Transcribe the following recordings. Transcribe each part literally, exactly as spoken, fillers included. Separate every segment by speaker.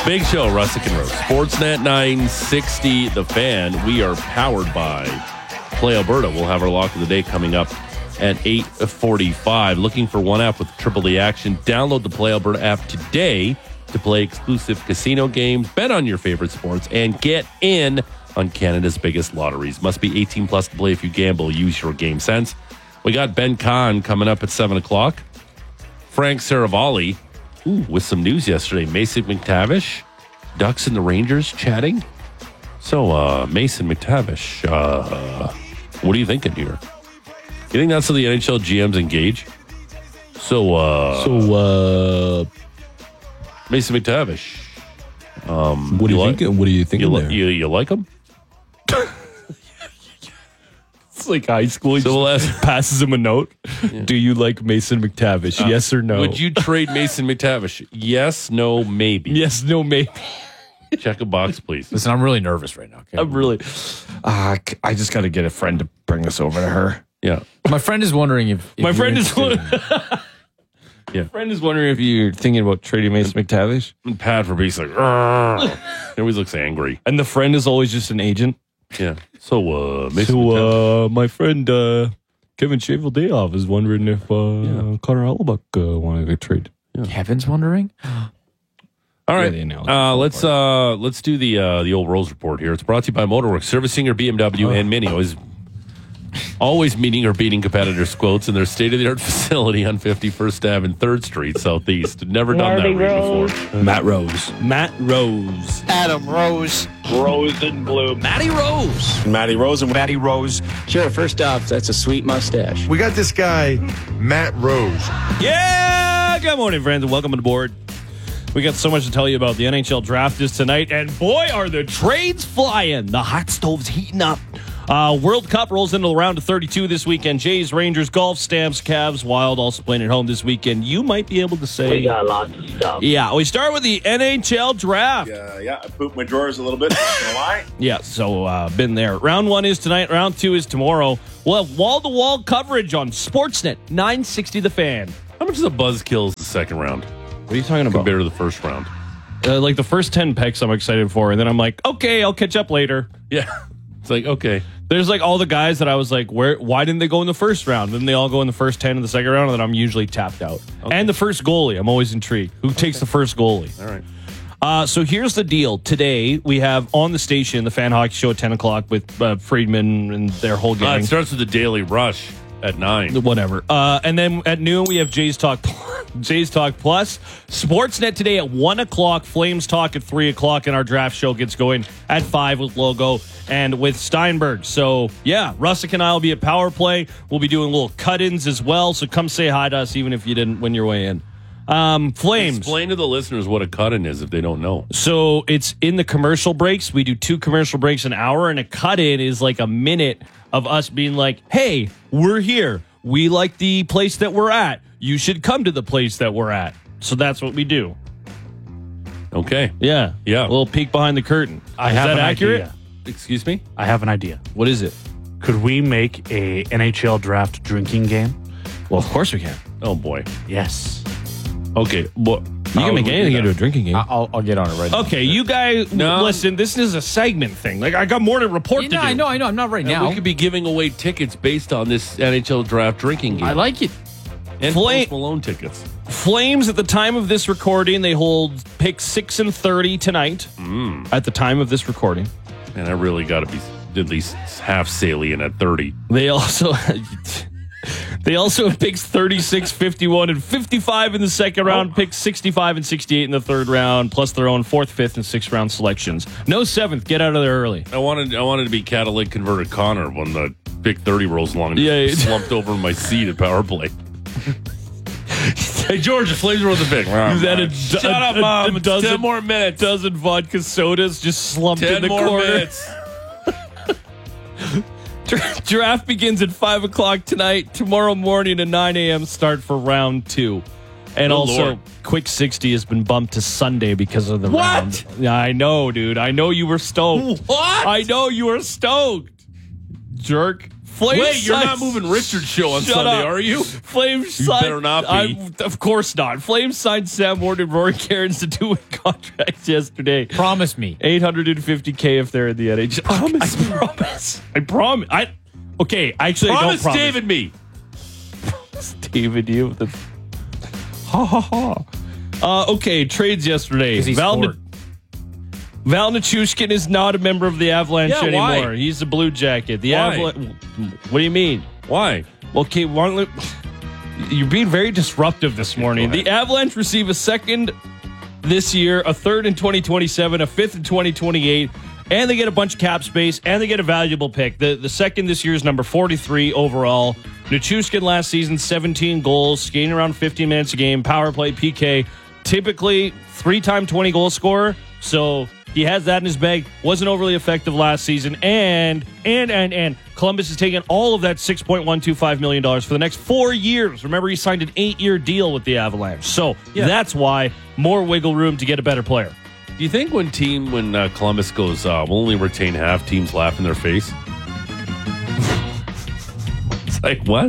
Speaker 1: Big show, Russick and Rose. Sportsnet nine sixty, The Fan. We are powered by Play Alberta. We'll have our lock of the day coming up at eight forty-five. Looking for one app with Triple E action? Download the Play Alberta app today to play exclusive casino games, bet on your favorite sports, and get in on Canada's biggest lotteries. Must be eighteen plus to play. If you gamble, use your game sense. We got Ben Kahn coming up at seven o'clock. Frank Saravalli ooh, with some news yesterday. Mason McTavish, Ducks and the Rangers chatting. So, uh, Mason McTavish, uh, what are you thinking here? You think that's how the N H L G Ms engage? So, uh...
Speaker 2: So, uh...
Speaker 1: Mason McTavish. Um,
Speaker 2: what do you,
Speaker 1: you
Speaker 2: think? Like, what do you think?
Speaker 1: You,
Speaker 2: there?
Speaker 1: li- you, you like him?
Speaker 2: It's like high school. He
Speaker 1: So we'll ask,
Speaker 2: passes him a note. Yeah. Do you like Mason McTavish? Uh, yes or no?
Speaker 1: Would you trade Mason McTavish? Yes, no, maybe.
Speaker 2: Yes, no, maybe.
Speaker 1: Check a box, please.
Speaker 3: Listen, I'm really nervous right now. Okay?
Speaker 2: I'm really... Uh, I just got to get a friend to bring us over to her.
Speaker 1: Yeah.
Speaker 3: My friend is wondering if... if
Speaker 2: My friend is...
Speaker 3: in-
Speaker 1: yeah.
Speaker 2: My friend is wondering if you're thinking about trading Mason McTavish.
Speaker 1: And Pat Verbeek's like, Argh. He always looks angry.
Speaker 2: And the friend is always just an agent.
Speaker 1: Yeah. So, uh, Mason
Speaker 2: So,
Speaker 1: McTavish.
Speaker 2: uh, my friend uh, Kevin Shavel-Dayoff is wondering if uh,
Speaker 1: Yeah.
Speaker 2: Connor Hellebuck uh, wanted to trade.
Speaker 1: Yeah.
Speaker 3: Kevin's wondering?
Speaker 1: All right,
Speaker 2: Yeah, the analogy.
Speaker 1: uh, let's uh, let's do the uh, the old Rose report here. It's brought to you by Motorworks, servicing your B M W and Mini. Always, always meeting or beating competitors' quotes in their state-of-the-art facility on fifty-first Avenue and third Street Southeast. Never done that route before.
Speaker 2: Matt Rose. Matt Rose.
Speaker 4: Adam Rose.
Speaker 5: Rose and blue.
Speaker 3: Matty Rose.
Speaker 5: Matty Rose and
Speaker 4: Matty Rose.
Speaker 6: Sure, first off, that's a sweet mustache.
Speaker 7: We got this guy, Matt Rose.
Speaker 2: Yeah! Good morning, friends, and welcome aboard. We got so much to tell you about. The N H L draft is tonight, and boy, are the trades flying. The hot stove's heating up. Uh, World Cup rolls into the round of thirty-two this weekend. Jays, Rangers, Golf, Stamps, Cavs, Wild, also playing at home this weekend. You might be able to say...
Speaker 5: We got lots of stuff.
Speaker 2: Yeah, we start with the N H L draft.
Speaker 5: Uh, yeah, I pooped my drawers a little bit. Not gonna lie.
Speaker 2: Yeah, so uh, been there. Round one is tonight. Round two is tomorrow. We'll have wall-to-wall coverage on Sportsnet nine sixty The Fan.
Speaker 1: How much of the buzz kills the second round
Speaker 2: What are you talking about?
Speaker 1: compared to the first round?
Speaker 2: Uh, like the first ten picks I'm excited for, and then I'm like, okay, I'll catch up later.
Speaker 1: Yeah. It's like, okay.
Speaker 2: There's like all the guys that I was like, where? Why didn't they go in the first round? Then they all go in the first ten in the second round, and then I'm usually tapped out.
Speaker 1: Okay.
Speaker 2: And the first goalie, I'm always intrigued. Who takes the first goalie?
Speaker 1: All right.
Speaker 2: Uh, so here's the deal. Today, we have on the station the Fan Hockey Show at ten o'clock with uh, Friedman and their whole
Speaker 1: Uh,
Speaker 2: gang.
Speaker 1: it starts with the Daily Rush at nine.
Speaker 2: Whatever. Uh, and then at noon, we have Jays Talk Jays Talk Plus. Sportsnet today at one o'clock. Flames Talk at three o'clock. And our draft show gets going at five with Logo and with Steinberg. So, yeah, Russick and I will be at Power Play. We'll be doing little cut-ins as well. So come say hi to us, even if you didn't win your way in. Um, Flames.
Speaker 1: Explain to the listeners what a cut-in is if they don't know.
Speaker 2: So it's in the commercial breaks. We do two commercial breaks an hour, and a cut-in is like a minute of us being like, hey, we're here. We like the place that we're at. You should come to the place that we're at. So that's what we do.
Speaker 1: Okay.
Speaker 2: Yeah.
Speaker 1: Yeah.
Speaker 2: A little peek behind the curtain.
Speaker 8: I
Speaker 2: is
Speaker 8: have
Speaker 2: that
Speaker 8: an
Speaker 2: accurate?
Speaker 8: idea.
Speaker 1: Excuse me?
Speaker 8: I have an idea.
Speaker 2: What is it?
Speaker 8: Could we make a N H L draft drinking game?
Speaker 2: Well, of course we can.
Speaker 1: Oh, boy.
Speaker 8: Yes.
Speaker 1: Okay. Well,
Speaker 2: You can make anything into a drinking game.
Speaker 3: I'll, I'll get on it right now.
Speaker 2: Okay, you guys,
Speaker 1: No.
Speaker 2: listen, this is a segment thing. Like, I got more to report
Speaker 3: You
Speaker 2: to
Speaker 3: know,
Speaker 2: do.
Speaker 3: I know, I know. I'm not right now.
Speaker 1: We could be giving away tickets based on this N H L draft drinking game.
Speaker 3: I like it.
Speaker 1: and
Speaker 2: Flame-
Speaker 1: Post Malone tickets.
Speaker 2: Flames, at the time of this recording, they hold pick six and thirty tonight.
Speaker 1: Mm.
Speaker 2: At the time of this recording.
Speaker 1: And I really got to be at least half salient at thirty.
Speaker 2: They also they also have picks thirty-six, fifty-one, and fifty-five in the second round,
Speaker 1: Oh.
Speaker 2: picks sixty-five and sixty-eight in the third round, plus their own fourth, fifth, and sixth round selections. No seventh. Get out of there early.
Speaker 1: I wanted I wanted to be catalytic converted Connor when the pick thirty rolls along and
Speaker 2: Yeah,
Speaker 1: just
Speaker 2: yeah.
Speaker 1: slumped over in my seat at power play. Hey, George, the Flames rolled the pick.
Speaker 2: Is that a,
Speaker 1: Shut
Speaker 2: a,
Speaker 1: up,
Speaker 2: a-
Speaker 1: Mom.
Speaker 2: a
Speaker 1: It's
Speaker 2: dozen,
Speaker 1: ten more minutes.
Speaker 2: dozen vodka sodas just slumped in
Speaker 1: Ten
Speaker 2: the
Speaker 1: more
Speaker 2: corner.
Speaker 1: minutes.
Speaker 2: Dra- Draft begins at five o'clock tonight. Tomorrow morning at nine a.m. start for round two. And
Speaker 1: Good
Speaker 2: also,
Speaker 1: Lord.
Speaker 2: Quick sixty has been bumped to Sunday because of the
Speaker 1: What?
Speaker 2: round. Yeah, I know, dude. I know you were stoked.
Speaker 1: What?
Speaker 2: I know you were stoked. Jerk Flames
Speaker 1: Wait, you're
Speaker 2: signed-
Speaker 1: not moving Richard's show on
Speaker 2: Shut
Speaker 1: Sunday,
Speaker 2: up.
Speaker 1: are you?
Speaker 2: Flames
Speaker 1: You
Speaker 2: signed,
Speaker 1: better not be.
Speaker 2: I'm- of course not. Flames signed Sam Ward and Rory Cairns to two-way contracts yesterday.
Speaker 3: Promise me.
Speaker 2: eight hundred fifty K if they're in the N H L.
Speaker 1: Promise
Speaker 2: I, I promise. I promise. I okay. Actually, I
Speaker 1: Promise
Speaker 2: don't promise.
Speaker 1: David me.
Speaker 2: David, you. The, ha ha ha. Uh, okay, trades yesterday.
Speaker 3: 'Cause he
Speaker 2: Val,
Speaker 3: scored.
Speaker 2: Val Nichushkin is not a member of the Avalanche
Speaker 1: Yeah, why?
Speaker 2: anymore. He's a Blue Jacket. The
Speaker 1: Why?
Speaker 2: Avalanche. What do you mean?
Speaker 1: Why?
Speaker 2: Okay, why don't we- you're being very disruptive this morning.
Speaker 1: Go ahead.
Speaker 2: The Avalanche receive a second this year, a third in twenty twenty-seven, a fifth in twenty twenty-eight, and they get a bunch of cap space, and they get a valuable pick. The the second this year is number forty-three overall. Nichushkin last season, seventeen goals, skating around fifteen minutes a game, power play, P K, typically three-time twenty-goal scorer. So he has that in his bag. Wasn't overly effective last season. And, and, and, and Columbus has taken all of that six point one two five million dollars for the next four years. Remember, he signed an eight-year deal with the Avalanche. So
Speaker 1: Yeah.
Speaker 2: that's why more wiggle room to get a better player.
Speaker 1: Do you think when team when uh, Columbus goes, uh, we'll only retain half, teams laugh in their face? It's like what?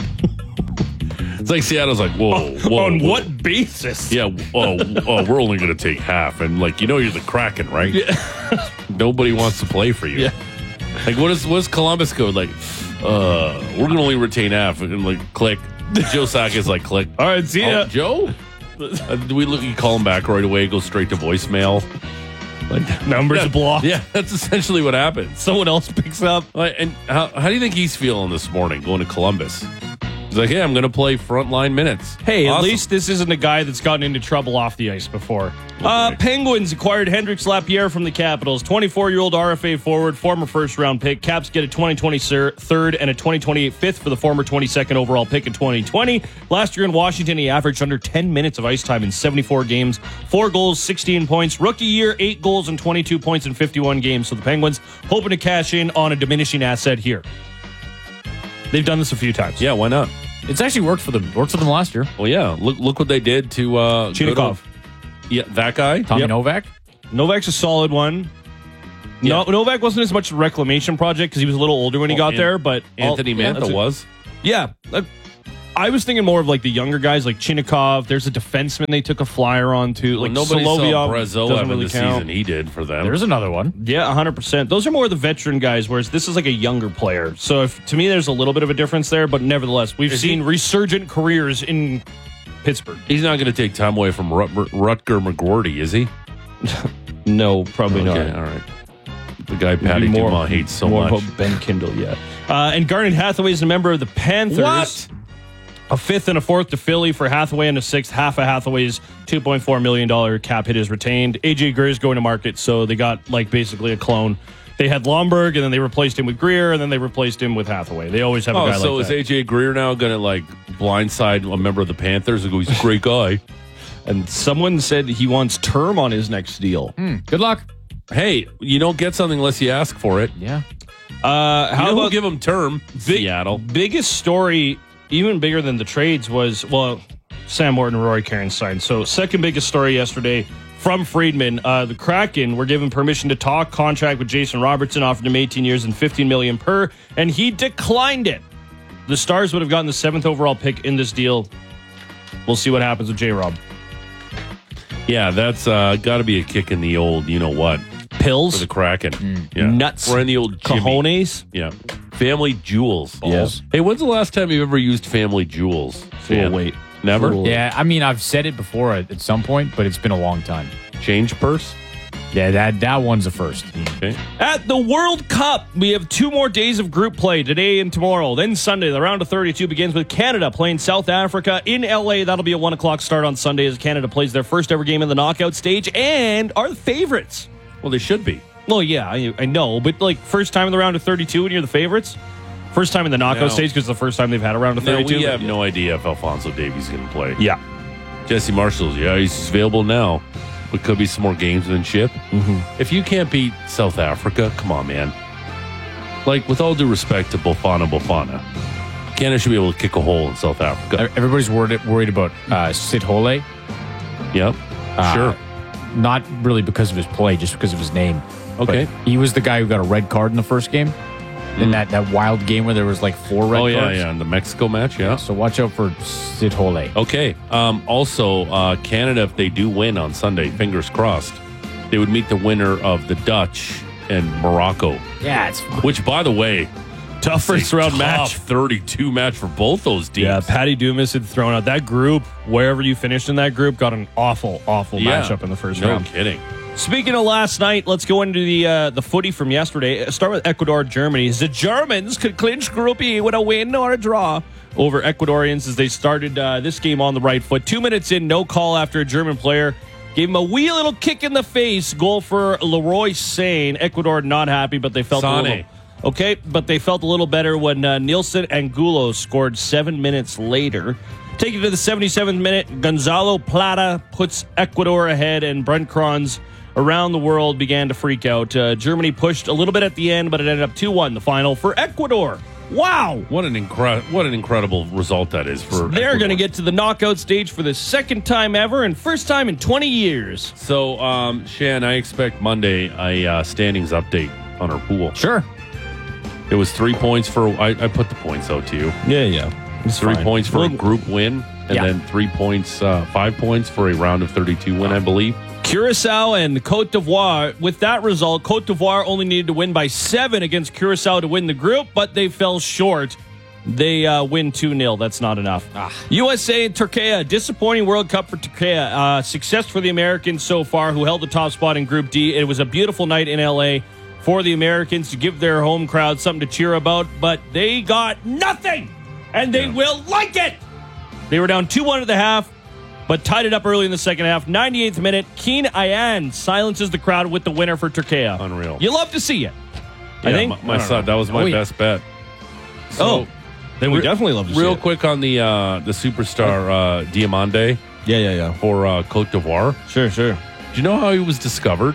Speaker 1: It's like Seattle's like, whoa, whoa.
Speaker 2: On
Speaker 1: whoa.
Speaker 2: what basis?
Speaker 1: Yeah. Oh, oh, we're only going to take half, and like you know, you're the Kraken, right? Yeah. Nobody wants to play for you.
Speaker 2: Yeah.
Speaker 1: Like, what is what's Columbus code? Like, uh, we're going to only retain half, and like, click. Joe Sack is like, click.
Speaker 2: All right, see ya.
Speaker 1: Oh, Joe. Uh, do we look? You call him back right away. Go straight to voicemail.
Speaker 2: Like numbers
Speaker 1: Yeah,
Speaker 2: blocked.
Speaker 1: Yeah, that's essentially what happens.
Speaker 2: Someone else picks up.
Speaker 1: Like, and how, how do you think he's feeling this morning going to Columbus? He's like, hey, I'm going to play frontline minutes.
Speaker 2: Hey, at
Speaker 1: Awesome.
Speaker 2: least this isn't a guy that's gotten into trouble off the ice before. Uh, Penguins acquired Hendrix Lapierre from the Capitals. twenty-four-year-old R F A forward, former first-round pick. Caps get a twenty twenty third and a twenty twenty-eight fifth for the former twenty-second overall pick in twenty twenty. Last year in Washington, he averaged under ten minutes of ice time in seventy-four games. Four goals, sixteen points. Rookie year, eight goals and twenty-two points in fifty-one games. So the Penguins hoping to cash in on a diminishing asset here. They've done this a few times.
Speaker 1: Yeah, why not?
Speaker 3: It's actually worked for them. Worked for them last year.
Speaker 1: Well, yeah. Look look what they did to uh,
Speaker 2: Chinikov.
Speaker 1: go to- Yeah, that guy.
Speaker 3: Tommy
Speaker 2: Yep.
Speaker 3: Novak.
Speaker 2: Novak's a solid one. No,
Speaker 1: Yeah.
Speaker 2: Novak wasn't as much a reclamation project because he was a little older when he
Speaker 1: Oh,
Speaker 2: got
Speaker 1: An-
Speaker 2: there. But all-
Speaker 1: Anthony
Speaker 2: yeah,
Speaker 1: Mantha
Speaker 2: that's it.
Speaker 1: was.
Speaker 2: Yeah, uh, I was thinking more of like the younger guys, like Chinikov. There's a defenseman they took a flyer on to, like
Speaker 1: Well, nobody
Speaker 2: Solovyov.
Speaker 1: saw Brazeau
Speaker 2: doesn't
Speaker 1: having
Speaker 2: really
Speaker 1: the
Speaker 2: count.
Speaker 1: season he did for them.
Speaker 3: There's another one.
Speaker 2: Yeah, one hundred percent. Those are more the veteran guys, whereas this is like a younger player. So if, to me, there's a little bit of a difference there, but nevertheless, we've
Speaker 1: Is he-
Speaker 2: seen resurgent careers in Pittsburgh.
Speaker 1: He's not going to take time away from Rut- Rutger McGroarty, is he?
Speaker 2: No, probably
Speaker 1: Okay,
Speaker 2: not.
Speaker 1: all right. The guy Patty
Speaker 2: More-
Speaker 1: Dumas hates so
Speaker 2: more
Speaker 1: much.
Speaker 2: about Ben Kindle, yeah. Uh, and Garnet Hathaway is a member of the Panthers.
Speaker 1: What?
Speaker 2: A fifth and a fourth to Philly for Hathaway and a sixth. Half of Hathaway's two point four million dollars cap hit is retained. A J Greer is going to market, so they got like basically a clone. They had Lomberg, and then they replaced him with Greer, and then they replaced him with Hathaway. They always have a
Speaker 1: Oh,
Speaker 2: guy
Speaker 1: so
Speaker 2: like
Speaker 1: is
Speaker 2: that.
Speaker 1: A J Greer now going to like blindside a member of the Panthers and go, he's a great guy?
Speaker 2: And someone said he wants term on his next deal.
Speaker 3: Good luck.
Speaker 1: Hey, you don't get something unless you ask for it.
Speaker 3: Yeah.
Speaker 2: Uh,
Speaker 1: You
Speaker 2: how
Speaker 1: know who
Speaker 2: about
Speaker 1: give him term?
Speaker 2: Big-
Speaker 1: Seattle.
Speaker 2: Biggest story, even bigger than the trades, was, well, Sam Morton and Rory Cairns signed. So, second biggest story yesterday from Friedman. Uh, the Kraken were given permission to talk contract with Jason Robertson, offered him eighteen years and fifteen million dollars per, and he declined it. The Stars would have gotten the seventh overall pick in this deal. We'll see what happens with J-Rob.
Speaker 1: Yeah, that's uh, got to be a kick in the old, you know what, for
Speaker 2: Pills,
Speaker 1: the Kraken. Yeah.
Speaker 2: nuts,
Speaker 1: We're in the old Jimmy.
Speaker 2: cojones.
Speaker 1: Yeah. Family jewels.
Speaker 2: Yes.
Speaker 1: Hey, when's the last time you've ever used family jewels?
Speaker 2: Fool,
Speaker 1: Dan?
Speaker 2: wait.
Speaker 1: Never?
Speaker 2: Fool.
Speaker 3: Yeah. I mean, I've said it before at, at some point, but it's been a long time.
Speaker 1: Change purse?
Speaker 3: Yeah, that that one's a first.
Speaker 1: Okay.
Speaker 2: At the World Cup, we have two more days of group play, today and tomorrow. Then Sunday, the round of thirty-two begins with Canada playing South Africa in L A. That'll be a one o'clock start on Sunday as Canada plays their first ever game in the knockout stage and are the favorites.
Speaker 1: Well, they should be.
Speaker 2: Well, yeah, I, I know, but like first time in the round of thirty-two and you're the favorites? First time in the knockout
Speaker 1: No.
Speaker 2: stage because it's the first time they've had a round of
Speaker 1: Now,
Speaker 2: thirty-two?
Speaker 1: we have no idea if Alfonso Davies is going to play.
Speaker 2: Yeah.
Speaker 1: Jesse Marshall's, yeah, he's available now. But could be some more games within ship. Mm-hmm. If you can't beat South Africa, come on, man. Like, with all due respect to Bofana Bofana, Canada should be able to kick a hole in South Africa.
Speaker 3: Everybody's worried worried about uh, Sid Hole.
Speaker 1: Yep.
Speaker 3: Uh,
Speaker 1: Sure.
Speaker 3: Not really because of his play, just because of his name.
Speaker 1: Okay.
Speaker 3: But he was the guy who got a red card in the first game. in that, that wild game where there was like four red
Speaker 1: Oh, yeah,
Speaker 3: cards.
Speaker 1: yeah. In the Mexico match, yeah.
Speaker 3: So watch out for Sid Hole.
Speaker 1: Okay. Um, also, uh, Canada, if they do win on Sunday, fingers crossed, they would meet the winner of the Dutch and Morocco.
Speaker 3: Yeah, it's fun.
Speaker 1: Which, by the way,
Speaker 2: Tough first round
Speaker 1: tough
Speaker 2: match.
Speaker 1: thirty-two match for both those teams.
Speaker 2: Yeah, Patty Dumas had thrown out that group. Wherever you finished in that group, got an awful, awful
Speaker 1: Yeah.
Speaker 2: matchup in the first
Speaker 1: no
Speaker 2: round.
Speaker 1: kidding.
Speaker 2: Speaking of last night, let's go into the uh, the footy from yesterday. Start with Ecuador, Germany. The Germans could clinch Group E with a win or a draw over Ecuadorians as they started uh, this game on the right foot. Two minutes in, no call after a German player gave him a wee little kick in the face. Goal for Leroy Sane. Ecuador not happy, but they felt a
Speaker 1: Sane.
Speaker 2: little okay, but they felt a little better when uh, Nielsen Angulo scored seven minutes later. Taking to the seventy-seventh minute, Gonzalo Plata puts Ecuador ahead, and Brent Kronz around the world began to freak out. Uh, Germany pushed a little bit at the end, but it ended up two one the final for Ecuador. Wow!
Speaker 1: What an incre- what an incredible result that is for
Speaker 2: They're
Speaker 1: Ecuador.
Speaker 2: going to get to the knockout stage for the second time ever and first time in twenty years.
Speaker 1: So, um, Shan, I expect Monday a uh, standings update on our pool.
Speaker 3: Sure.
Speaker 1: It was three points for. I, I put the points out to you.
Speaker 2: Yeah, yeah. It's
Speaker 1: Three
Speaker 2: fine.
Speaker 1: points for a
Speaker 2: Well,
Speaker 1: group win, and
Speaker 3: Yeah.
Speaker 1: then three points, uh, five points for a round of thirty-two win, I believe.
Speaker 2: Curacao and Cote d'Ivoire. With that result, Cote d'Ivoire only needed to win by seven against Curacao to win the group, but they fell short. They uh, win two nil. That's not enough. U S A and Turkey. Disappointing World Cup for Turkey. Uh, success for the Americans so far, who held the top spot in Group D. It was a beautiful night in L A for the Americans to give their home crowd something to cheer about, but they got nothing, and they
Speaker 1: Yeah.
Speaker 2: will like it. They were down two one at the half, but tied it up early in the second half. ninety-eighth minute, Keen Ayan silences the crowd with the winner for Turkey.
Speaker 1: Unreal.
Speaker 2: You love to see it. I
Speaker 1: Yeah,
Speaker 2: think.
Speaker 1: my, my son. That was my
Speaker 3: Oh, yeah.
Speaker 1: best bet.
Speaker 2: oh, then we
Speaker 1: re-
Speaker 2: definitely love to see
Speaker 1: Real
Speaker 2: it.
Speaker 1: quick on the uh, the superstar uh, Diamande
Speaker 2: Yeah, yeah, yeah.
Speaker 1: for uh, Cote d'Ivoire.
Speaker 2: Sure, sure.
Speaker 1: Do you know how he was discovered?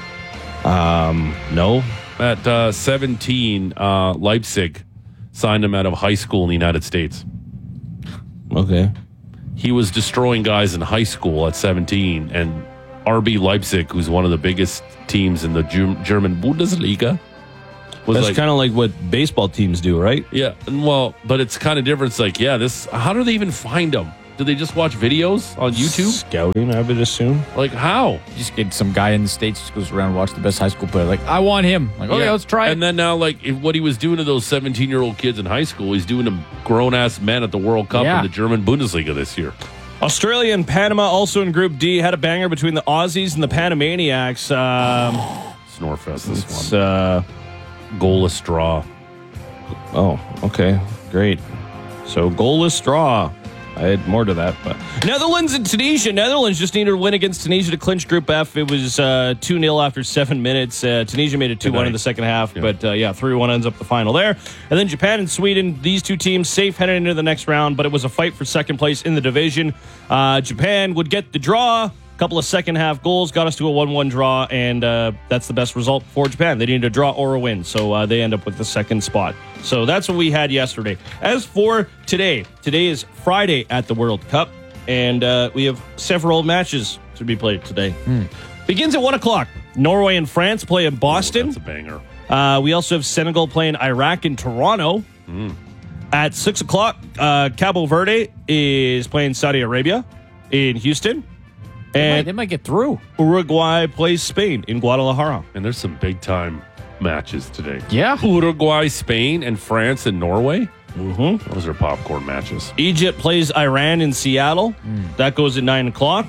Speaker 2: Um, no.
Speaker 1: At uh, seventeen, uh, Leipzig signed him out of high school in the United States.
Speaker 2: Okay.
Speaker 1: He was destroying guys in high school at seventeen, and R B Leipzig, who's one of the biggest teams in the Ger- German Bundesliga, was
Speaker 2: That's
Speaker 1: like,
Speaker 2: kind of like what baseball teams do, right?
Speaker 1: yeah, and well, but it's kind of different. It's like, yeah, this. How do they even find him? Do they just watch videos on YouTube?
Speaker 2: Scouting, I would assume.
Speaker 1: Like how?
Speaker 3: You just get some guy in the States just goes around and watch the best high school player. Like, I want him. Like, okay,
Speaker 1: Yeah.
Speaker 3: let's try it.
Speaker 1: And then now, like, if what he was doing to those seventeen-year-old kids in high school, he's doing to grown-ass men at the World Cup
Speaker 3: Yeah.
Speaker 1: in the German Bundesliga this year.
Speaker 2: Australia and Panama also in Group D had a banger between the Aussies and the Panamaniacs. Um,
Speaker 1: Snorefest, this
Speaker 2: it's,
Speaker 1: one.
Speaker 2: uh,
Speaker 1: Goalless draw.
Speaker 2: oh, okay. Great. So, goalless draw. I had more to that, but Netherlands and Tunisia. Netherlands just needed a win against Tunisia to clinch Group F. It was uh, two nil after seven minutes. Uh, Tunisia made it two one in the second half,
Speaker 1: Yeah.
Speaker 2: but uh, yeah, three one ends up the final there. And then Japan and Sweden, these two teams safe heading into the next round, but it was a fight for second place in the division. Uh, Japan would get the draw. A couple of second half goals got us to a one one draw, and uh, that's the best result for Japan. They needed a draw or a win, so uh, they end up with the second spot. So that's what we had yesterday. As for today, today is Friday at the World Cup, and uh, we have several matches to be played today. Begins at one o'clock. Norway and France play in
Speaker 1: Oh,
Speaker 2: Boston.
Speaker 1: that's a banger.
Speaker 2: Uh, we also have Senegal playing Iraq in Toronto. At six o'clock, uh, Cabo Verde is playing Saudi Arabia in Houston.
Speaker 3: they, might,
Speaker 2: And
Speaker 3: they might get through.
Speaker 2: Uruguay plays Spain in Guadalajara.
Speaker 1: And there's some big-time matches today.
Speaker 3: Yeah.
Speaker 1: Uruguay, Spain, and France and Norway.
Speaker 2: Mm-hmm.
Speaker 1: Those are popcorn matches.
Speaker 2: Egypt plays Iran in Seattle. That goes at nine o'clock.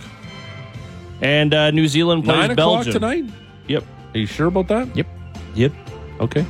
Speaker 2: And uh, New Zealand plays
Speaker 1: Nine o'clock
Speaker 2: Belgium.
Speaker 1: tonight?
Speaker 2: Yep.
Speaker 1: Are you sure about that?
Speaker 3: Yep.
Speaker 2: Yep.
Speaker 1: Okay.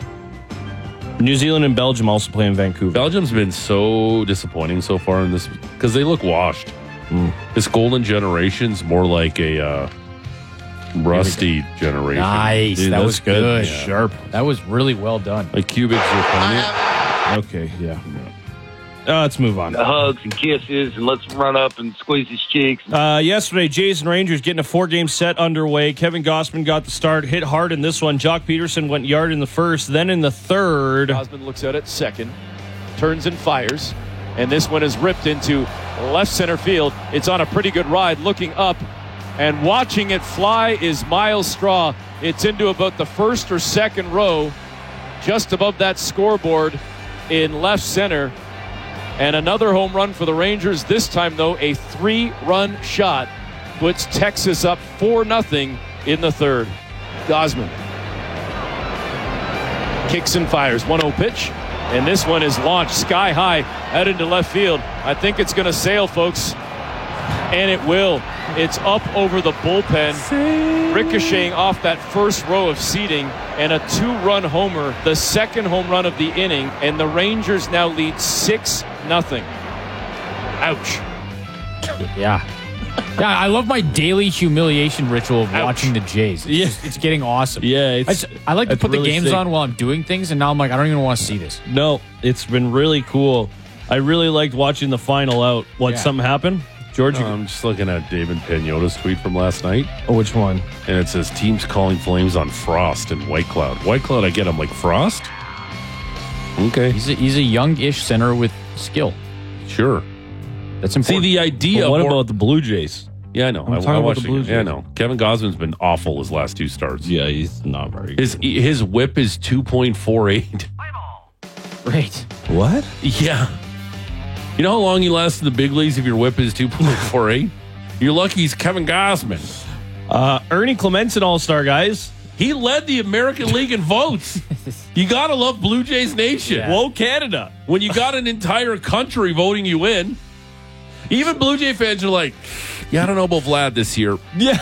Speaker 2: New Zealand and Belgium also play in Vancouver.
Speaker 1: Belgium's been so disappointing so far in this because they look washed. This golden generation's more like a uh, rusty generation.
Speaker 3: Nice.
Speaker 2: Dude,
Speaker 3: that
Speaker 2: that's
Speaker 3: was
Speaker 2: good.
Speaker 3: good.
Speaker 2: Yeah.
Speaker 3: Sharp. That was really well done.
Speaker 1: Like cubic zirconia.
Speaker 2: Okay, yeah. Uh, let's move on.
Speaker 4: Hugs and kisses, and let's run up and squeeze his cheeks.
Speaker 2: Uh, yesterday, Jays and Rangers getting a four-game set underway. Kevin Gossman got the start, hit hard in this one. Jock Peterson went yard in the first, then in the third.
Speaker 9: Osmond looks at it second, turns and fires, and this one is ripped into left center field. It's on a pretty good ride. Looking up and watching it fly is Miles Straw. It's into about the first or second row. just above that scoreboard in left center. And another home run for the Rangers. This time, though, a three-run shot puts Texas up four nothing in the third. Gosman kicks and fires. one oh pitch. And this one is launched sky high out into left field. I think it's going to sail, folks. And it will. It's up over the bullpen, ricocheting off that first row of seating, and a two-run homer, the second home run of the inning, and the Rangers now lead six nothing. Ouch.
Speaker 3: Yeah. Yeah, I love my daily humiliation ritual of
Speaker 9: Ouch.
Speaker 3: watching the Jays. It's,
Speaker 2: Yeah.
Speaker 3: just, it's getting awesome.
Speaker 2: Yeah,
Speaker 3: I,
Speaker 2: it's,
Speaker 3: just- I like to
Speaker 2: it's
Speaker 3: put the
Speaker 2: really
Speaker 3: games
Speaker 2: sick.
Speaker 3: on while I'm doing things, and now I'm like, I don't even want to see this.
Speaker 2: No, it's been really cool. I really liked watching the final out. What,
Speaker 3: Yeah.
Speaker 2: something happened? George, you-
Speaker 1: I'm just looking at David Pagnotta's tweet from last night,
Speaker 2: oh, which one?
Speaker 1: and it says teams calling Flames on Frost and White Cloud. White Cloud, I get. I'm like, Frost? Okay,
Speaker 3: He's a, he's a young-ish center with skill.
Speaker 1: sure.
Speaker 3: That's
Speaker 1: See,
Speaker 3: important.
Speaker 1: the idea
Speaker 2: But what
Speaker 1: of
Speaker 2: about the Blue Jays?
Speaker 1: Yeah, I know.
Speaker 2: I'm
Speaker 1: I,
Speaker 2: talking
Speaker 1: I
Speaker 2: about
Speaker 1: watched
Speaker 2: the
Speaker 1: it.
Speaker 2: Blue
Speaker 1: Yeah, I
Speaker 2: Jays.
Speaker 1: know. Kevin Gosman's been awful his last two starts.
Speaker 2: Yeah, he's not very
Speaker 1: His his whip is two point four eight.
Speaker 3: Great.
Speaker 2: What?
Speaker 1: Yeah. You know how long you last in the big leagues if your whip is two point four eight? You're lucky he's Kevin Gosman.
Speaker 2: Uh, Ernie Clements, an all-star, guys.
Speaker 1: He led the American League in votes. You got to love Blue Jays Nation.
Speaker 2: Yeah. Whoa, Canada.
Speaker 1: When you got an entire country voting you in, even Blue Jay fans are like, yeah, I don't know about Vlad this year.
Speaker 2: Yeah.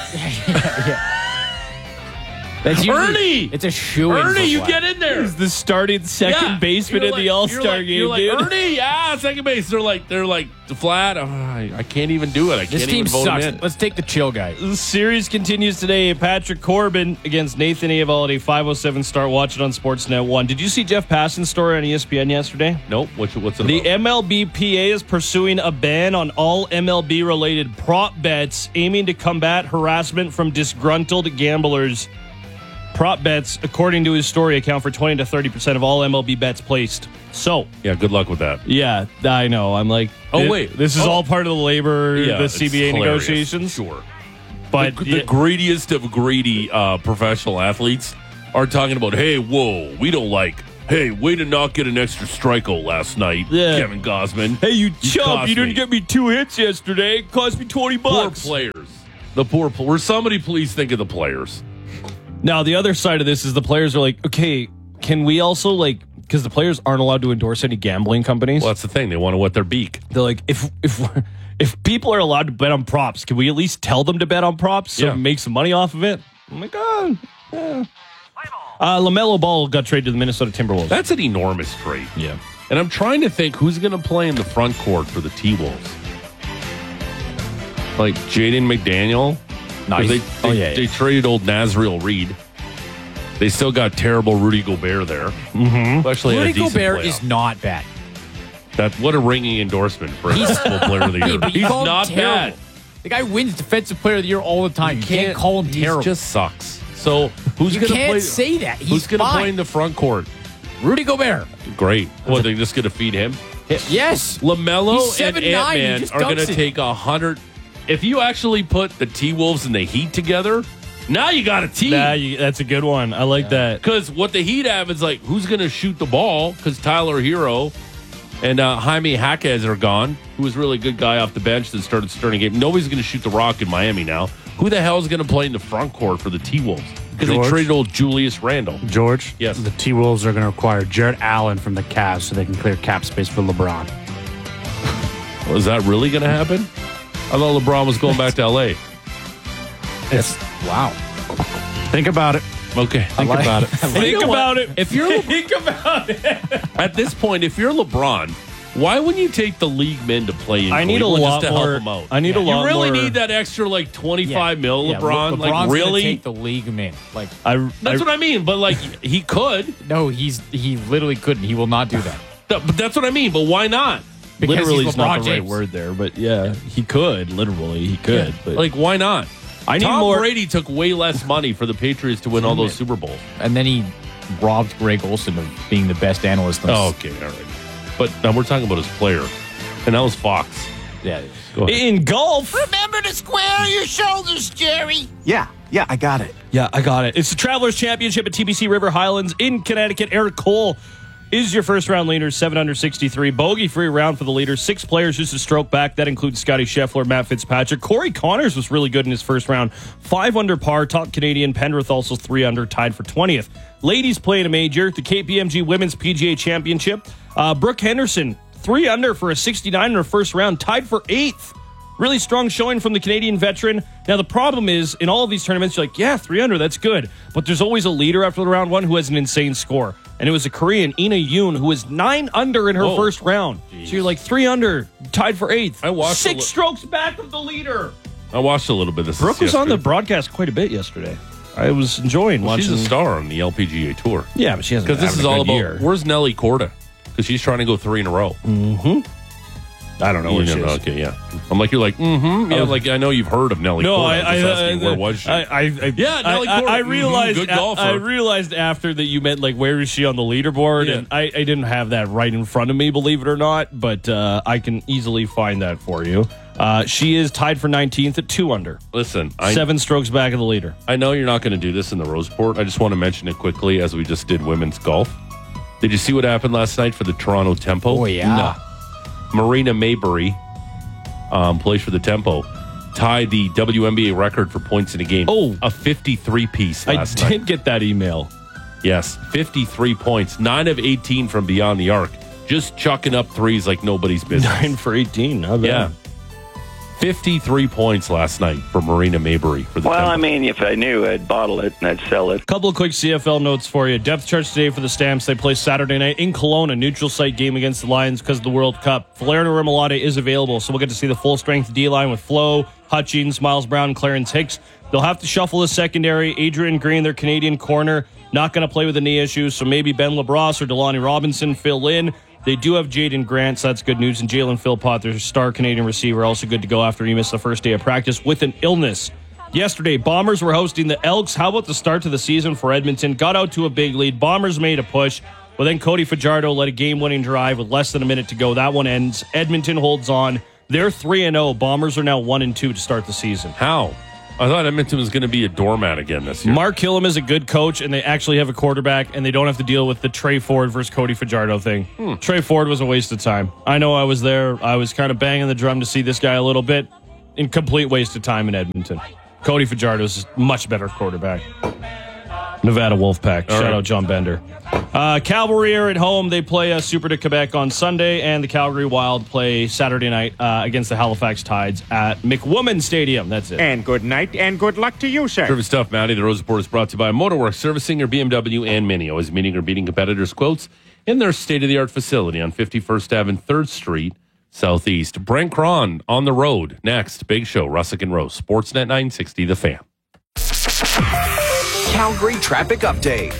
Speaker 3: That's usually-
Speaker 1: Ernie!
Speaker 3: It's a shoe.
Speaker 1: Ernie, you get in there.
Speaker 2: He's the starting second
Speaker 1: Yeah.
Speaker 2: baseman
Speaker 1: You're
Speaker 2: in
Speaker 1: like-
Speaker 2: the All-Star
Speaker 1: you're like,
Speaker 2: game,
Speaker 1: You're like,
Speaker 2: dude.
Speaker 1: Ernie, yeah, second base. They're like, they're like, Vlad, oh, I, I can't even do it. I
Speaker 3: This
Speaker 1: can't
Speaker 3: team
Speaker 1: even vote
Speaker 3: sucks.
Speaker 1: him in.
Speaker 3: Let's take the chill guy.
Speaker 2: The series continues today. Patrick Corbin against Nathan Eovaldi, five oh seven start. Watch it on Sportsnet one. Did you see Jeff Passan's story on E S P N yesterday?
Speaker 1: Nope. What's, what's it
Speaker 2: The
Speaker 1: about?
Speaker 2: M L B P A is pursuing a ban on all M L B-related prop bets, aiming to combat harassment from disgruntled gamblers. Prop bets, according to his story, account for twenty to thirty percent of all M L B bets placed. So,
Speaker 1: Yeah, good luck with that.
Speaker 2: yeah, I know. I'm like,
Speaker 1: Oh,
Speaker 2: thi-
Speaker 1: wait.
Speaker 2: This is
Speaker 1: Oh.
Speaker 2: all part of the labor,
Speaker 1: Yeah,
Speaker 2: the
Speaker 1: it's
Speaker 2: C B A
Speaker 1: hilarious.
Speaker 2: negotiations.
Speaker 1: Sure.
Speaker 2: But
Speaker 1: the,
Speaker 2: yeah,
Speaker 1: the greediest of greedy uh, professional athletes are talking about, hey, whoa, we don't like, hey, way to not get an extra strikeout last night,
Speaker 2: Yeah.
Speaker 1: Kevin Gosman.
Speaker 2: hey, you chump,
Speaker 1: cost
Speaker 2: you didn't
Speaker 1: me.
Speaker 2: get me two hits yesterday. It cost me twenty
Speaker 1: Poor
Speaker 2: bucks.
Speaker 1: players. The poor players. Will somebody please think of the players?
Speaker 2: Now, the other side of this is the players are like, okay, can we also, like, because the players aren't allowed to endorse any gambling companies.
Speaker 1: Well, that's the thing. They want to wet their beak.
Speaker 2: They're like, if if if people are allowed to bet on props, can we at least tell them to bet on props so
Speaker 1: Yeah.
Speaker 2: make some money off of it? Oh my god. Yeah. Uh, LaMelo Ball got traded to the Minnesota Timberwolves.
Speaker 1: That's an enormous trade.
Speaker 2: yeah.
Speaker 1: And I'm trying to think who's going to play in the front court for the T-Wolves. Like Jaden McDaniel. 'Cause
Speaker 2: Nice.
Speaker 1: They, they,
Speaker 2: Oh, yeah,
Speaker 1: they
Speaker 2: yeah.
Speaker 1: traded old Nazriel Reed. They still got terrible Rudy Gobert there. Mm-hmm. Especially
Speaker 3: Rudy
Speaker 1: had a decent
Speaker 3: Gobert
Speaker 1: playoff.
Speaker 3: is not bad.
Speaker 1: That what a ringing endorsement for
Speaker 3: He's-
Speaker 1: Baseball Player of the
Speaker 3: Hey,
Speaker 1: Year.
Speaker 3: but you
Speaker 1: He's
Speaker 3: call him
Speaker 1: not
Speaker 3: terrible.
Speaker 1: bad.
Speaker 3: The guy wins Defensive Player of the Year all the time. You can't, call him
Speaker 1: he
Speaker 3: terrible.
Speaker 1: just sucks. So who's
Speaker 3: you
Speaker 1: going to
Speaker 3: can't
Speaker 1: play?
Speaker 3: say that. He's
Speaker 1: who's going to
Speaker 3: fine.
Speaker 1: play in the front court?
Speaker 3: Rudy Gobert.
Speaker 1: Great. What, they're just going to feed him?
Speaker 3: Yes.
Speaker 1: LaMelo
Speaker 3: He's
Speaker 1: and
Speaker 3: seven nine, he
Speaker 1: Ant-Man
Speaker 3: just
Speaker 1: are going to
Speaker 3: dunks it.
Speaker 1: take a hundred. If you actually put the T-Wolves and the Heat together, now you got a team.
Speaker 2: Nah, you, that's a good one. I like that.
Speaker 1: Because what the Heat have is like, who's going to shoot the ball? Because Tyler Hero and uh, Jaime Jaquez are gone, who was really a good guy off the bench that started starting game. Nobody's going to shoot the rock in Miami now. Who the hell is going to play in the front court for the T-Wolves? Because they
Speaker 8: George?
Speaker 1: traded old Julius Randle.
Speaker 8: George,
Speaker 1: Yes.
Speaker 8: the T-Wolves are going to require Jarrett Allen from the Cavs so they can clear cap space for LeBron.
Speaker 1: Well, is that really going to happen? I thought LeBron was going back to L A.
Speaker 8: It's
Speaker 3: Wow.
Speaker 8: think about it.
Speaker 1: Okay.
Speaker 8: Think
Speaker 3: like-
Speaker 8: about it.
Speaker 2: Think
Speaker 1: know what?
Speaker 2: about it.
Speaker 1: If you're Le-
Speaker 2: Think about it.
Speaker 1: At this point, if you're LeBron, why wouldn't you take the league men to play in
Speaker 2: I need a
Speaker 1: Cleveland
Speaker 2: lot
Speaker 1: just to
Speaker 2: more.
Speaker 1: help them out?
Speaker 2: I need a
Speaker 1: you
Speaker 2: lot
Speaker 1: really
Speaker 2: more.
Speaker 1: need that extra like twenty-five mil,
Speaker 3: Yeah,
Speaker 1: LeBron.
Speaker 3: Le-
Speaker 1: like
Speaker 3: LeBron's gonna
Speaker 1: really?
Speaker 3: take the league man. Like
Speaker 2: I,
Speaker 1: That's
Speaker 2: I,
Speaker 1: what I mean. But like he could.
Speaker 3: no, he's he literally couldn't. He will not do that.
Speaker 1: No, But that's what I mean. But why not?
Speaker 3: Because
Speaker 2: literally
Speaker 3: he's
Speaker 2: is not
Speaker 3: LeBron
Speaker 2: the right
Speaker 3: James.
Speaker 2: word there, but yeah, he could. Literally, he could. But
Speaker 1: Like why not?
Speaker 2: I need
Speaker 1: Tom
Speaker 2: more.
Speaker 1: Brady took way less money for the Patriots to win all those Super Bowls.
Speaker 3: And then he robbed Greg Olson of being the best analyst. On
Speaker 1: Oh, okay, all right. But now we're talking about his player, and that was Fox.
Speaker 3: yeah.
Speaker 1: Go ahead.
Speaker 2: In golf,
Speaker 10: Remember to square your shoulders, Jerry.
Speaker 11: Yeah,
Speaker 10: Yeah, I got it.
Speaker 2: Yeah, I got it. It's the Travelers Championship at T B C River Highlands in Connecticut. Eric Cole is your first round leader, seven under sixty-three. Bogey free round for the leader. Six players just a stroke back. That includes Scotty Scheffler, Matt Fitzpatrick. Corey Connors was really good in his first round. Five under par. Top Canadian. Penrith also three under, tied for twentieth. Ladies playing a major. The K P M G Women's P G A Championship. Uh, Brooke Henderson, three under for a sixty-nine in her first round, tied for eighth. Really strong showing from the Canadian veteran. Now, the problem is, in all of these tournaments, you're like, yeah, three under, that's good. But there's always a leader after the round one who has an insane score. And it was a Korean, Ina Yoon, who was nine under in her
Speaker 1: Whoa.
Speaker 2: first round. Jeez. So you're like, three under, tied for eighth.
Speaker 1: I watched
Speaker 2: Six
Speaker 1: li-
Speaker 2: strokes back of the leader.
Speaker 1: I watched a little bit of this.
Speaker 2: Brooke was
Speaker 1: yesterday.
Speaker 2: on the broadcast quite a bit yesterday. I was enjoying
Speaker 1: well,
Speaker 2: watching.
Speaker 1: She's a star on the L P G A Tour.
Speaker 2: Yeah, but she hasn't.
Speaker 1: Because this is
Speaker 2: a
Speaker 1: all
Speaker 2: good
Speaker 1: about,
Speaker 2: year.
Speaker 1: where's Nelly Corda? Because she's trying to go three in a row.
Speaker 2: Mm-hmm. I don't know
Speaker 1: You
Speaker 2: where she
Speaker 1: know,
Speaker 2: is.
Speaker 1: okay, yeah. I'm like, you're like, mm-hmm. Yeah,
Speaker 2: Oh.
Speaker 1: like, I know you've heard of Nelly
Speaker 2: No,
Speaker 1: Corda.
Speaker 2: I,
Speaker 1: I'm
Speaker 2: I,
Speaker 1: just
Speaker 2: uh,
Speaker 1: asking, where was she?
Speaker 2: I, I, I,
Speaker 1: Yeah, Nelly
Speaker 2: I,
Speaker 1: Corda.
Speaker 2: I, I realized.
Speaker 1: Mhm, good
Speaker 2: a-
Speaker 1: golfer.
Speaker 2: I realized after that you meant like, where is she on the leaderboard?
Speaker 1: Yeah.
Speaker 2: And I, I didn't have that right in front of me, believe it or not. But uh, I can easily find that for you. Uh, she is tied for nineteenth at two under.
Speaker 1: Listen, I,
Speaker 2: Seven strokes back of the leader.
Speaker 1: I know you're not going to do this in the Roseport. I just want to mention it quickly as we just did women's golf. Did you see what happened last night for the Toronto Tempo?
Speaker 3: Oh, yeah.
Speaker 1: No. Marina Maybury um, plays for the Tempo. Tied the W N B A record for points in a game.
Speaker 2: Oh.
Speaker 1: A fifty-three piece
Speaker 2: I
Speaker 1: last
Speaker 2: did
Speaker 1: night.
Speaker 2: get that email.
Speaker 1: Yes, fifty-three points. nine of eighteen from beyond the arc. Just chucking up threes like nobody's business.
Speaker 2: Nine for eighteen. Not bad.
Speaker 1: Yeah. fifty-three points last night for Marina Maybury for the
Speaker 4: Well,
Speaker 1: Tempo.
Speaker 4: I mean, if I knew, I'd bottle it and I'd sell it.
Speaker 2: Couple of quick C F L notes for you. Depth charts today for the Stamps. They play Saturday night in Kelowna, neutral site game against the Lions because of the World Cup. Valeriano Remalade is available, so we'll get to see the full-strength D-line with Flo, Hutchings, Miles Brown, Clarence Hicks. They'll have to shuffle the secondary. Adrian Green, their Canadian corner, not going to play with a knee issue, so maybe Ben LaBrosse or Delaney Robinson fill in. They do have Jaden Grant, so that's good news. And Jalen Philpott, their star Canadian receiver, also good to go after he missed the first day of practice with an illness. Yesterday, Bombers were hosting the Elks. How about the start to the season for Edmonton? Got out to a big lead. Bombers made a push. Well, then Cody Fajardo led a game-winning drive with less than a minute to go. That one ends. Edmonton holds on. They're three and oh. Bombers are now one and two to start the season.
Speaker 1: How? I thought Edmonton was going to be a doormat again this year.
Speaker 2: Mark Killam is a good coach, and they actually have a quarterback, and they don't have to deal with the Trey Ford versus Cody Fajardo thing. Hmm. Trey Ford was a waste of time. I know I was there. I was kind of banging the drum to see this guy a little bit. In complete waste of time in Edmonton. Cody Fajardo is a much better quarterback. Nevada Wolfpack.
Speaker 1: All
Speaker 2: Shout
Speaker 1: right.
Speaker 2: out John Bender. Uh, Cavalry are at home. They play uh, Super de Quebec on Sunday, and the Calgary Wild play Saturday night uh, against the Halifax Tides at McWoman Stadium. That's it.
Speaker 11: And good night and good luck to you, sir.
Speaker 1: Terrific stuff, Matty. The Rose Report is brought to you by Motorworks, servicing your B M W and Mini. Always meeting or beating competitors' quotes in their state-of-the-art facility on fifty-first Avenue and third Street, Southeast. Brent Cron on the road. Next, Big Show, Russick and Rose. Sportsnet nine sixty, The Fan.
Speaker 12: Calgary traffic update.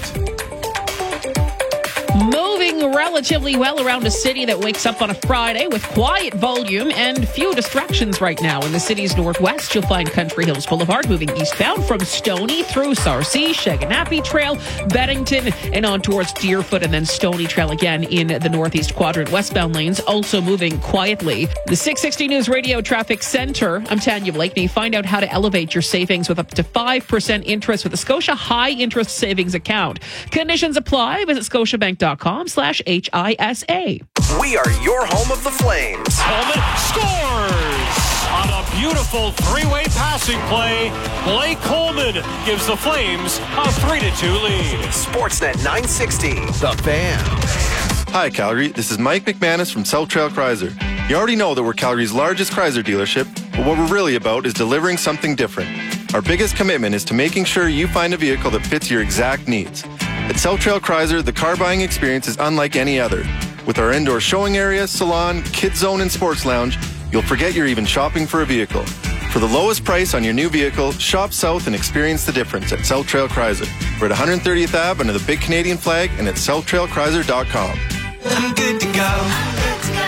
Speaker 13: Moving relatively well around a city that wakes up on a Friday with quiet volume and few distractions right now. In the city's northwest, you'll find Country Hills Boulevard moving eastbound from Stony through Sarcee, Shaganappy Trail, Beddington, and on towards Deerfoot, and then Stony Trail again in the northeast quadrant. Westbound lanes also moving quietly. The six sixty News Radio Traffic Center. I'm Tanya Blakeney. Find out how to elevate your savings with up to five percent interest with a Scotia High Interest Savings Account. Conditions apply. Visit scotiabank.com slash H I S A.
Speaker 12: We are your home of the Flames.
Speaker 14: Coleman scores on a beautiful three-way passing play. Blake Coleman gives the Flames a three to two lead.
Speaker 12: Sportsnet nine sixty, The Fan.
Speaker 7: Hi, Calgary. This is Mike McManus from South Trail Chrysler. You already know that we're Calgary's largest Chrysler dealership, but what we're really about is delivering something different. Our biggest commitment is to making sure you find a vehicle that fits your exact needs. At South Trail Chrysler, the car buying experience is unlike any other. With our indoor showing area, salon, kids zone, and sports lounge, you'll forget you're even shopping for a vehicle. For the lowest price on your new vehicle, shop south and experience the difference at South Trail Chrysler. We're at one thirtieth Avenue under the big Canadian flag and at south trail chrysler dot com.
Speaker 15: I'm good to go.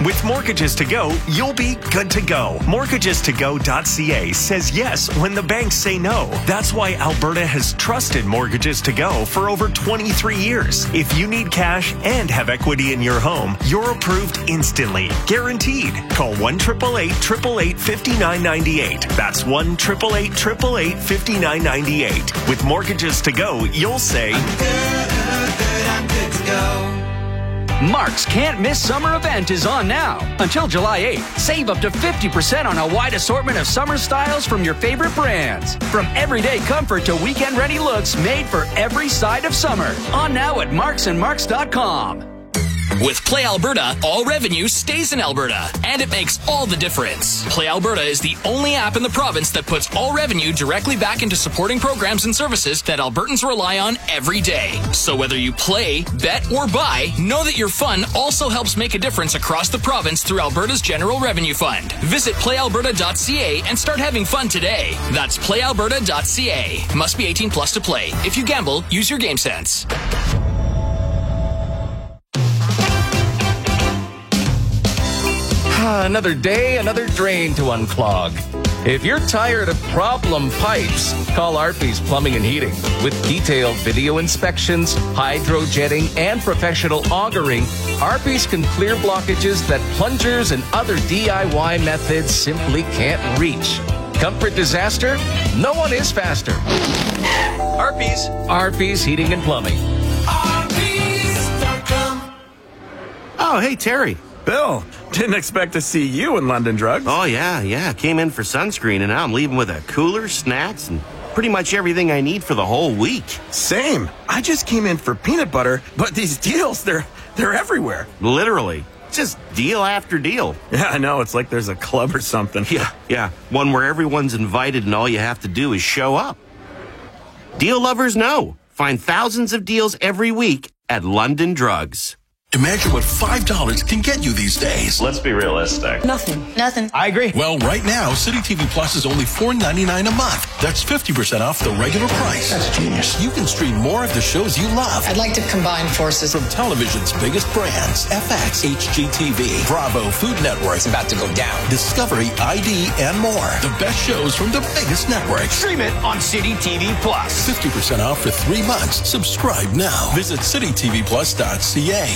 Speaker 10: With Mortgages to Go, you'll be good to go. mortgages to go dot c a says yes when the banks say no. That's why Alberta has trusted Mortgages to Go for over twenty-three years. If you need cash and have equity in your home, you're approved instantly. Guaranteed. Call one eight eight eight, eight eight eight, five nine nine eight. That's one eight eight eight, eight eight eight, five nine nine eight. With Mortgages to Go, you'll say, I'm good, good, I'm good to go.
Speaker 15: Mark's Can't Miss Summer event is on now. Until July eighth, save up to fifty percent on a wide assortment of summer styles from your favorite brands. From everyday comfort to weekend-ready looks made for every side of summer. On now at marks and marks dot com.
Speaker 16: With Play Alberta, all revenue stays in Alberta, and it makes all the difference. Play Alberta is the only app in the province that puts all revenue directly back into supporting programs and services that Albertans rely on every day. So whether you play, bet, or buy, know that your fun also helps make a difference across the province through Alberta's General Revenue Fund. Visit play alberta dot c a and start having fun today. That's play alberta dot c a. Must be eighteen plus to play. If you gamble, use your game sense.
Speaker 17: Another day, another drain to unclog. If you're tired of problem pipes, call Arby's Plumbing and Heating. With detailed video inspections, hydrojetting, and professional augering, Arby's can clear blockages that plungers and other D I Y methods simply can't reach. Comfort disaster? No one is faster. Arby's. Arby's Heating and Plumbing.
Speaker 18: Arby's dot com. Oh, hey, Terry.
Speaker 19: Bill, didn't expect to see you in London Drugs.
Speaker 18: Oh, yeah, yeah. Came in for sunscreen, and now I'm leaving with a cooler, snacks, and pretty much everything I need for the whole week.
Speaker 19: Same. I just came in for peanut butter, but these deals, they're they're everywhere.
Speaker 18: Literally. Just deal after deal.
Speaker 19: Yeah, I know. It's like there's a club or something.
Speaker 18: Yeah, yeah. One where everyone's invited and all you have to do is show up. Deal lovers know. Find thousands of deals every week at London Drugs.
Speaker 20: Imagine what five dollars can get you these days.
Speaker 21: Let's be realistic.
Speaker 22: Nothing. Nothing.
Speaker 20: I agree. Well, right now, City T V Plus is only four ninety-nine a month. That's fifty percent off the regular price.
Speaker 22: That's genius.
Speaker 20: You can stream more of the shows you love.
Speaker 22: I'd like to combine forces.
Speaker 20: From television's biggest brands, F X, H G T V, Bravo, Food Network.
Speaker 22: It's about to go down.
Speaker 20: Discovery, I D, and more. The best shows from the biggest networks.
Speaker 22: Stream it on City T V Plus.
Speaker 20: fifty percent off for three months. Subscribe now. Visit city t v plus dot c a.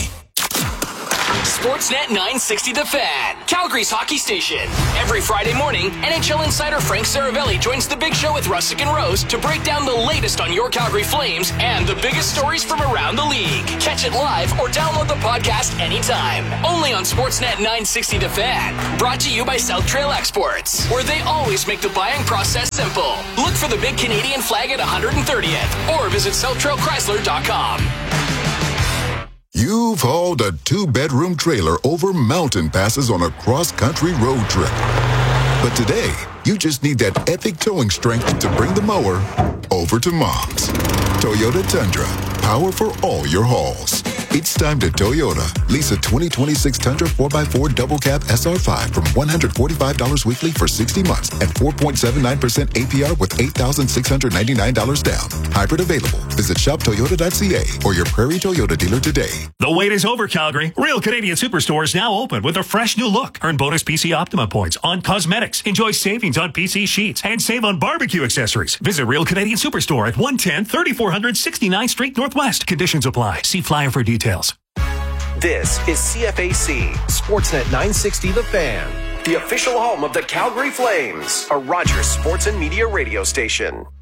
Speaker 16: Sportsnet nine sixty The Fan, Calgary's hockey station. Every Friday morning, N H L insider Frank Saravelli joins the Big Show with Russick and Rose to break down the latest on your Calgary Flames and the biggest stories from around the league. Catch it live or download the podcast anytime. Only on Sportsnet nine sixty The Fan. Brought to you by South Trail Exports, where they always make the buying process simple. Look for the big Canadian flag at one hundred thirtieth or visit south trail chrysler dot com.
Speaker 23: You've hauled a two-bedroom trailer over mountain passes on a cross-country road trip. But today, you just need that epic towing strength to bring the mower over to Mom's. Toyota Tundra, power for all your hauls. It's time to Toyota. Lease a twenty twenty-six Tundra four by four double cab S R five from one hundred forty-five dollars weekly for sixty months and four point seven nine percent A P R with eight thousand six hundred ninety-nine dollars down. Hybrid available. Visit shop toyota dot c a or your Prairie Toyota dealer today.
Speaker 24: The wait is over, Calgary. Real Canadian Superstore is now open with a fresh new look. Earn bonus P C Optima points on cosmetics. Enjoy savings on P C sheets and save on barbecue accessories. Visit Real Canadian Superstore at one ten, thirty-four hundred sixty-ninth Street Northwest. Conditions apply. See flyer for details.
Speaker 12: This is C F A C, Sportsnet nine sixty The Fan, the official home of the Calgary Flames, a Rogers Sports and Media radio station.